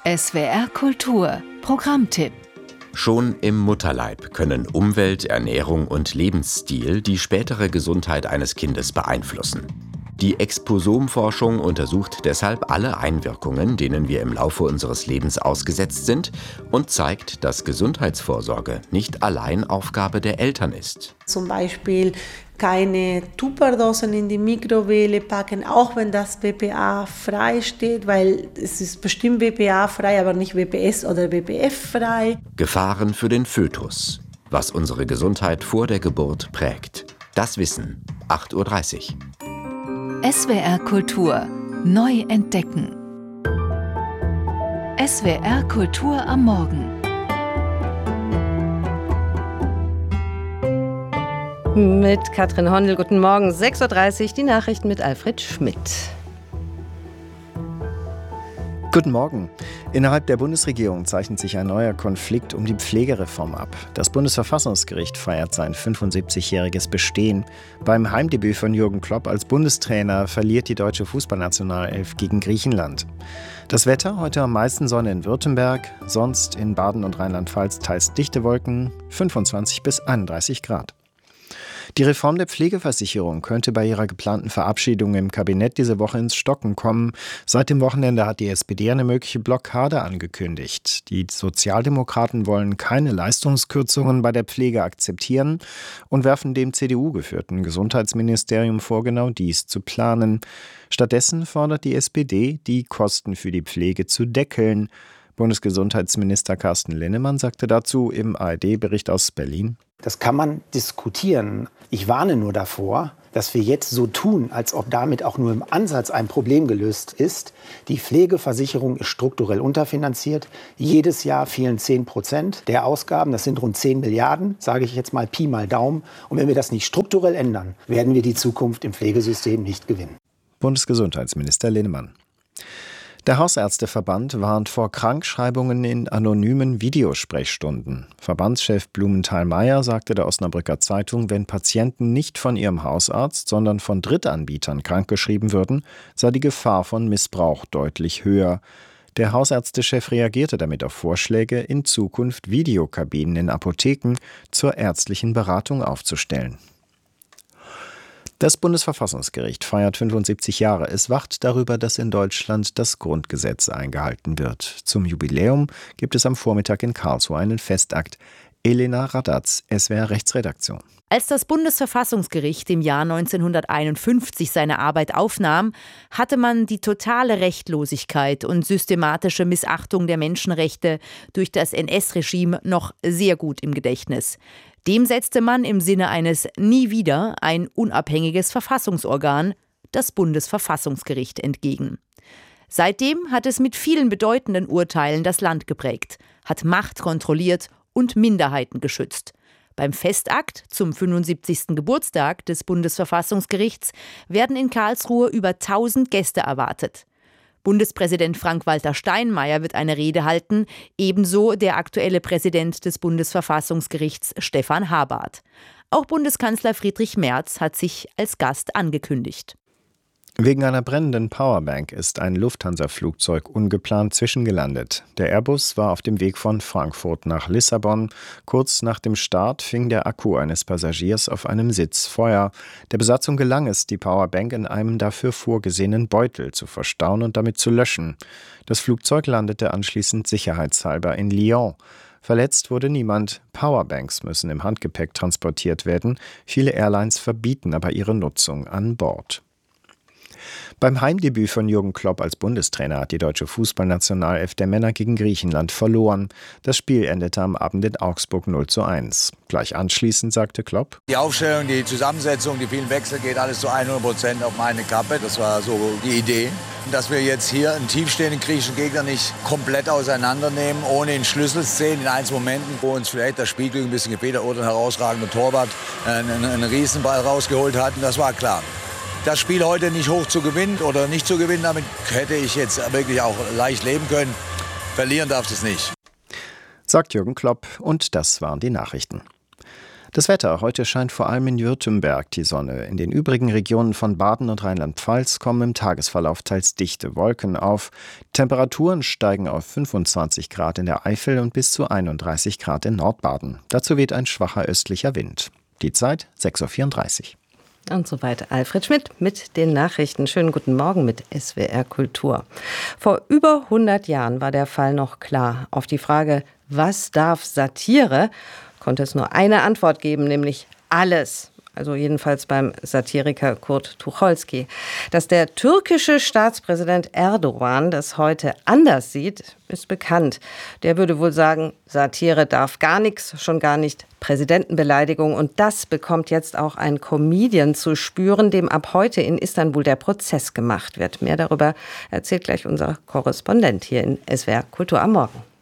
SWR Kultur Programmtipp. Schon im Mutterleib können Umwelt, Ernährung und Lebensstil die spätere Gesundheit eines Kindes beeinflussen. Die Exposomforschung untersucht deshalb alle Einwirkungen, denen wir im Laufe unseres Lebens ausgesetzt sind, und zeigt, dass Gesundheitsvorsorge nicht allein Aufgabe der Eltern ist. Zum Beispiel keine Tupperdosen in die Mikrowelle packen, auch wenn das BPA-frei steht, weil es ist bestimmt BPA-frei, aber nicht WPS oder WPF-frei. Gefahren für den Fötus, was unsere Gesundheit vor der Geburt prägt. Das Wissen, 8:30 Uhr. SWR Kultur neu entdecken. SWR Kultur am Morgen. Mit Katrin Hondel, guten Morgen, 6:30 Uhr, die Nachrichten mit Alfred Schmidt. Guten Morgen. Innerhalb der Bundesregierung zeichnet sich ein neuer Konflikt um die Pflegereform ab. Das Bundesverfassungsgericht feiert sein 75-jähriges Bestehen. Beim Heimdebüt von Jürgen Klopp als Bundestrainer verliert die deutsche Fußballnationalelf gegen Griechenland. Das Wetter, heute am meisten Sonne in Württemberg, sonst in Baden und Rheinland-Pfalz teils dichte Wolken, 25 bis 31 Grad. Die Reform der Pflegeversicherung könnte bei ihrer geplanten Verabschiedung im Kabinett diese Woche ins Stocken kommen. Seit dem Wochenende hat die SPD eine mögliche Blockade angekündigt. Die Sozialdemokraten wollen keine Leistungskürzungen bei der Pflege akzeptieren und werfen dem CDU-geführten Gesundheitsministerium vor, genau dies zu planen. Stattdessen fordert die SPD, die Kosten für die Pflege zu deckeln. Bundesgesundheitsminister Carsten Linnemann sagte dazu im ARD-Bericht aus Berlin: Das kann man diskutieren. Ich warne nur davor, dass wir jetzt so tun, als ob damit auch nur im Ansatz ein Problem gelöst ist. Die Pflegeversicherung ist strukturell unterfinanziert. Jedes Jahr fehlen 10% der Ausgaben. Das sind rund 10 Milliarden, sage ich jetzt mal Pi mal Daumen. Und wenn wir das nicht strukturell ändern, werden wir die Zukunft im Pflegesystem nicht gewinnen. Bundesgesundheitsminister Linnemann. Der Hausärzteverband warnt vor Krankschreibungen in anonymen Videosprechstunden. Verbandschef Blumenthal-Meyer sagte der Osnabrücker Zeitung, wenn Patienten nicht von ihrem Hausarzt, sondern von Drittanbietern krankgeschrieben würden, sei die Gefahr von Missbrauch deutlich höher. Der Hausärztechef reagierte damit auf Vorschläge, in Zukunft Videokabinen in Apotheken zur ärztlichen Beratung aufzustellen. Das Bundesverfassungsgericht feiert 75 Jahre. Es wacht darüber, dass in Deutschland das Grundgesetz eingehalten wird. Zum Jubiläum gibt es am Vormittag in Karlsruhe einen Festakt. Elena Radatz, SWR Rechtsredaktion. Als das Bundesverfassungsgericht im Jahr 1951 seine Arbeit aufnahm, hatte man die totale Rechtlosigkeit und systematische Missachtung der Menschenrechte durch das NS-Regime noch sehr gut im Gedächtnis. Dem setzte man im Sinne eines Nie wieder ein unabhängiges Verfassungsorgan, das Bundesverfassungsgericht, entgegen. Seitdem hat es mit vielen bedeutenden Urteilen das Land geprägt, hat Macht kontrolliert und Minderheiten geschützt. Beim Festakt zum 75. Geburtstag des Bundesverfassungsgerichts werden in Karlsruhe über 1000 Gäste erwartet. Bundespräsident Frank-Walter Steinmeier wird eine Rede halten, ebenso der aktuelle Präsident des Bundesverfassungsgerichts Stefan Habart. Auch Bundeskanzler Friedrich Merz hat sich als Gast angekündigt. Wegen einer brennenden Powerbank ist ein Lufthansa-Flugzeug ungeplant zwischengelandet. Der Airbus war auf dem Weg von Frankfurt nach Lissabon. Kurz nach dem Start fing der Akku eines Passagiers auf einem Sitz Feuer. Der Besatzung gelang es, die Powerbank in einem dafür vorgesehenen Beutel zu verstauen und damit zu löschen. Das Flugzeug landete anschließend sicherheitshalber in Lyon. Verletzt wurde niemand. Powerbanks müssen im Handgepäck transportiert werden. Viele Airlines verbieten aber ihre Nutzung an Bord. Beim Heimdebüt von Jürgen Klopp als Bundestrainer hat die deutsche Fußballnationalelf der Männer gegen Griechenland verloren. Das Spiel endete am Abend in Augsburg 0:1. Gleich anschließend sagte Klopp: Die Aufstellung, die Zusammensetzung, die vielen Wechsel geht alles zu 100% auf meine Kappe. Das war so die Idee. Dass wir jetzt hier einen tiefstehenden griechischen Gegner nicht komplett auseinandernehmen, ohne in Schlüsselszenen, in einzelnen Momenten, wo uns vielleicht das Spielglück ein bisschen gefehlt hat oder ein herausragender Torwart einen Riesenball rausgeholt hat. Und das war klar. Das Spiel heute nicht hoch zu gewinnen oder nicht zu gewinnen, damit hätte ich jetzt wirklich auch leicht leben können. Verlieren darf es nicht. Sagt Jürgen Klopp, und das waren die Nachrichten. Das Wetter. Heute scheint vor allem in Württemberg die Sonne. In den übrigen Regionen von Baden und Rheinland-Pfalz kommen im Tagesverlauf teils dichte Wolken auf. Temperaturen steigen auf 25 Grad in der Eifel und bis zu 31 Grad in Nordbaden. Dazu weht ein schwacher östlicher Wind. Die Zeit 6.34 Uhr. Und soweit Alfred Schmidt mit den Nachrichten. Schönen guten Morgen mit SWR Kultur. Vor über 100 Jahren war der Fall noch klar. Auf die Frage, was darf Satire, konnte es nur eine Antwort geben, nämlich alles. Also jedenfalls beim Satiriker Kurt Tucholsky. Dass der türkische Staatspräsident Erdogan das heute anders sieht, ist bekannt. Der würde wohl sagen, Satire darf gar nichts, schon gar nicht Präsidentenbeleidigung. Und das bekommt jetzt auch ein Comedian zu spüren, dem ab heute in Istanbul der Prozess gemacht wird. Mehr darüber erzählt gleich unser Korrespondent hier in SWR Kultur am Morgen.